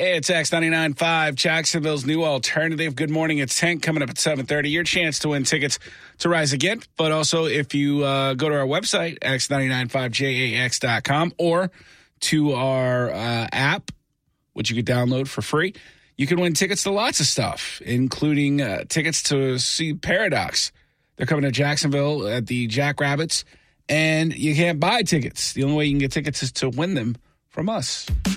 Hey, it's X99.5, Jacksonville's new alternative. Good morning. It's 10 coming up at 7:30. Your chance to win tickets to Rise Again. But also, if you go to our website, X995JAX.com, or to our app, which you could download for free, you can win tickets to lots of stuff, including tickets to see Paradox. They're coming to Jacksonville at the Jackrabbits, and you can't buy tickets. The only way you can get tickets is to win them from us.